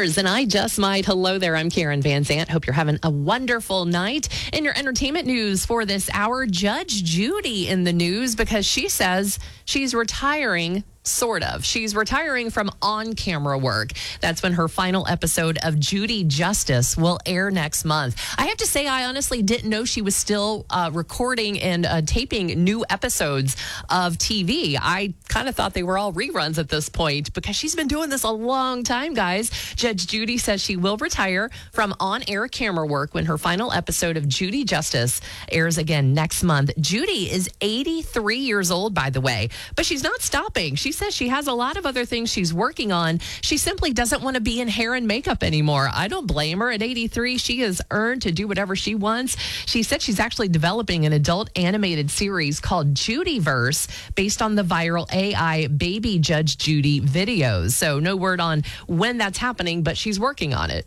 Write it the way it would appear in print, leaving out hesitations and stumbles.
Yours and I Just Might. Hello there, I'm Karen Van Zant. Hope you're having a wonderful night. In your entertainment news for this hour, Judge Judy in the news because she says she's retiring. Sort of. She's retiring from on-camera work. That's when her final episode of Judy Justice will air next month. I have to say, I honestly didn't know she was still recording and taping new episodes of TV. I kind of thought they were all reruns at this point because she's been doing this a long time, guys. Judge Judy says she will retire from on-air camera work when her final episode of Judy Justice airs again next month. Judy is 83 years old, by the way, but she's not stopping. She says she has a lot of other things she's working on. She simply doesn't want to be in hair and makeup anymore. I don't blame her. At 83, she has earned to do whatever she wants. She said she's actually developing an adult animated series called Judyverse based on the viral AI Baby Judge Judy videos. So no word on when that's happening, but she's working on it.